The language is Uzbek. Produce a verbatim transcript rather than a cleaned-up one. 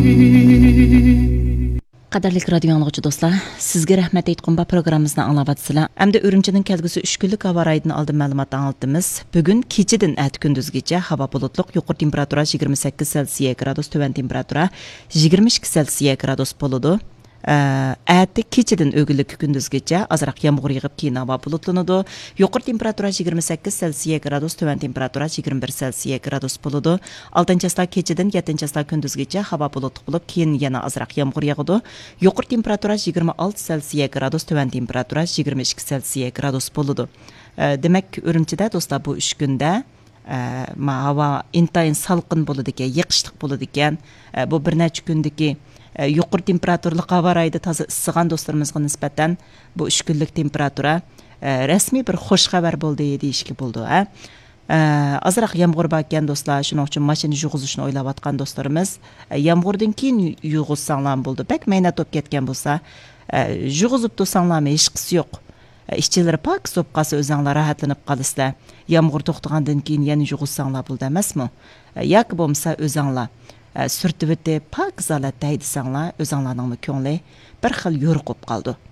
Qadarlik radio anlıqçı dostlar, sizge rahmet aytqan bu programımızda anlabatsızlar. Əmdə Ürümçinin kəlgüsü üç günlük hava rayından aldı məlumat anlattığımız. Bugün keçidin ət gündüzgəcə hava bulutluq, yuqur temperatura yigirma sakkiz Selsiya gradus, tövən temperatura yigirma ikki Selsiya gradus boludu. Әтті keçidin ögülük gündüzgəcə azraq yağmur yığıb keyin hava bulutlanıdı. Yuqur temperatura yigirma sakkiz Selsiya gradus, tövən temperatura yigirma bir Selsiya gradus boludu. altıncı asla keçidin yettinci asla gündüzgəcə hava bulutluq bulub keyin yana azraq yağmur yağıdı. Yuqur temperatura yigirma altı Selsiya gradus, tövən temperatura yigirma ikki Selsiya gradus boludu. Demək Ürümçidə dostlar bu üç gündə ma hava intayın salqın boludu ekan, yığışlıq boludu ekan. Bu bir neçə gündəki yuqur temperaturli hava rayida toza issigan dostlarimizga nisbatan bu üç kunlik temperatura rasmiy bir xush xabar bo'ldi deyishga bo'ldi. Azroq yomg'ir bor ekan do'stlar, shuning uchun mashina yug'izishni o'ylayotgan do'stlarimiz yomg'irdan keyin yug'izsanglar bo'ldi. Bak mayna to'p ketgan bo'lsa, yug'izib tursanglarmi hech qisi yo'q. İşçileri pak so'p qolsa o'zinglar rahatlanib qolasizlar. Yomg'ir to'xtagandan keyin yana yug'izsanglar bo'ldi emasmi? Yoki bo'lmasa o'zinglar sürtüvütte pak zalat deydi sanlar, özanlarının ko'ngli bir xil yo'riqib qoldi.